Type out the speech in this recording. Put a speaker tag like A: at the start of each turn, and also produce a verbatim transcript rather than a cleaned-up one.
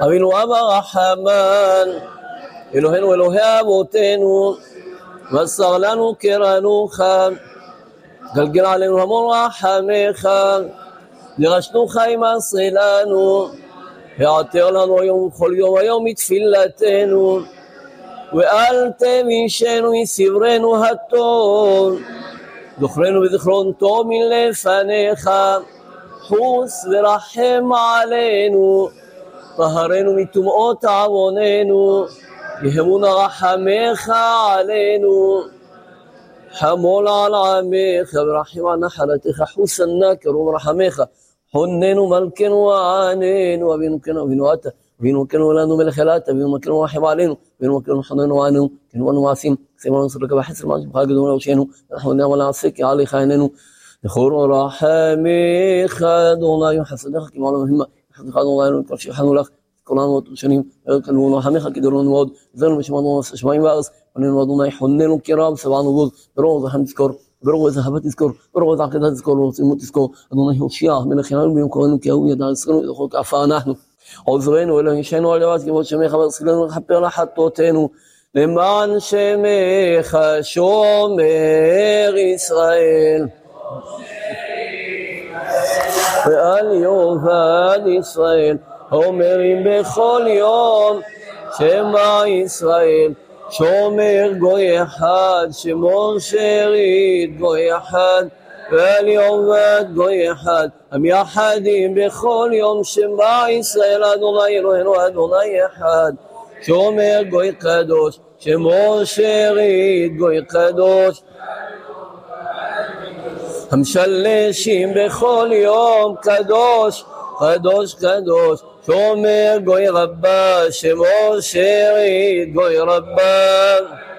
A: אבינו אבא רחמן, אלוהינו אלוהי אבותינו, מסר לנו קרנוך, גלגל עלינו המון רחמך, דרשנוך ימסר לנו, העתר לנו היום וכל יום היום מתפילתנו, ואל תמישנו מסברנו הטוב, זוכרנו בזכרון טוב מלפניך, חוס ורחם עלינו, טהרנו מטומאות עווננו, יהמון רחמך עלינו, חמול על עמך ורחם על נחלתך, חוס ענה קרוב רחמך, חוננו מלכנו ועננו, אבינו כן אבינו אתה, אבינו כן ולנו מלך אלת, אבינו מלכנו רחם עלינו, אבינו מלכנו חוננו ועננו, כנו אנו מעשים, כסימנו נסר לך בחסר מעט שבך גדול ראשנו, אנחנו נעמל לעשה כי עליך עיננו, לכור רחמך אדוני וחסדך כמו עולם המהימה, חסדך אדוני כל שחנו לך, כולנו עוד שנים, וכנו רחמך כדורנו מאוד, זרנו ושמענו שמיים וארץ, וננו אדוני חוננו כרב סבענו גוז, ברוב זכם תזכור, ברוב זהבה תזכור, ברוב עקדה תזכור, ורצימות תזכור, אדוני הושיע מלכנו ביום קורנו כי הוא ידע עשרנו ידחו כאפה אנחנו, עוזרנו אלוהים ישענו על לבד כבוד שמך ורסילנו לכפר לחטאותינו, למען שמך שומר ישראל, ואל יאבד ישראל, אומרים בכל יום שמע ישראל, שומר גוי אחד, שמור שארית גוי אחד, ואל יאבד גוי אחד, המייחדים בכל יום שמע ישראל, אדוני אלוהינו אדוני אחד, שומר גוי קדוש, שמור שארית גוי קדוש, המשלשים בכל יום קדוש, קדוש קדוש, שומר גוי רבה, שמור שארית גוי רבה.